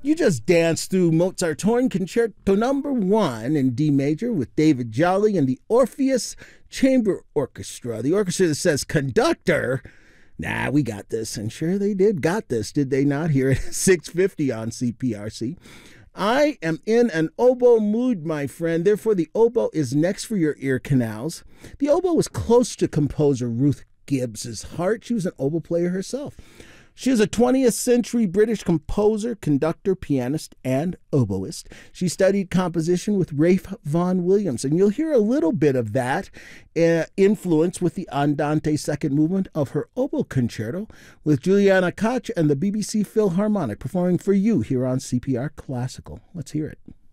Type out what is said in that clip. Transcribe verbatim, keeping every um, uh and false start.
You just danced through Mozart's Horn Concerto Number One in D major with David Jolly and the Orpheus Chamber Orchestra. The orchestra that says, "Conductor, nah, we got this." And sure they did got this, did they not? Here at six fifty on C P R C. I am in an oboe mood, my friend. Therefore, the oboe is next for your ear canals. The oboe was close to composer Ruth Gibbs's heart. She was an oboe player herself. She is a twentieth century British composer, conductor, pianist, and oboist. She studied composition with Ralph Vaughan Williams, and you'll hear a little bit of that uh, influence with the Andante second movement of her oboe concerto with Juliana Koch and the B B C Philharmonic performing for you here on C P R Classical. Let's hear it.